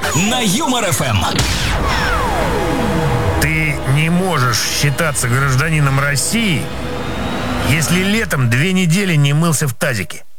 на Юмор ФМ. Ты не можешь считаться гражданином России, если летом 2 недели не мылся в тазике.